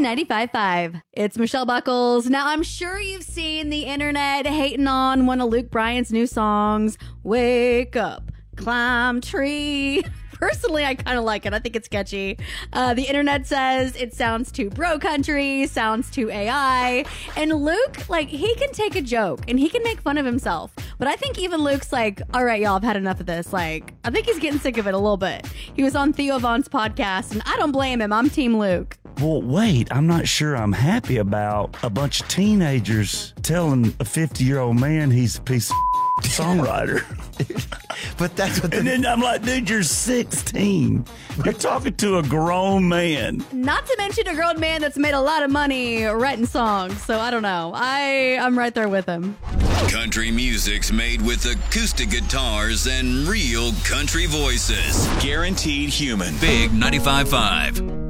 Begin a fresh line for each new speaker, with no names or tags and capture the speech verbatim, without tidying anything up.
ninety-five point five. It's Michelle Buckles. Now, I'm sure you've seen the internet hating on one of Luke Bryan's new songs, Wake Up, Climb Tree. Personally, I kind of like it. I think it's catchy. Uh, the internet says it sounds too bro country, sounds too A I. And Luke, like, he can take a joke and he can make fun of himself. But I think even Luke's like, all right, y'all, I've had enough of this. Like, I think he's getting sick of it a little bit. He was on Theo Von's podcast, and I don't blame him. I'm Team Luke.
Well, wait, I'm not sure I'm happy about a bunch of teenagers telling a fifty-year-old man he's a piece of songwriter.
But that's what the-
And then I'm like, dude, you're sixteen. You're talking to a grown man.
Not to mention a grown man that's made a lot of money writing songs. So I don't know. I, I'm right there with him.
Country music's made with acoustic guitars and real country voices.
Guaranteed human.
Big ninety-five point five.